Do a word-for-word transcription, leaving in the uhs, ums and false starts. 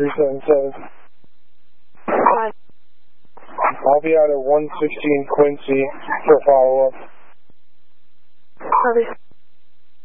three seven seven. Hi. I'll be out at one sixteen Quincy for follow-up. Copy.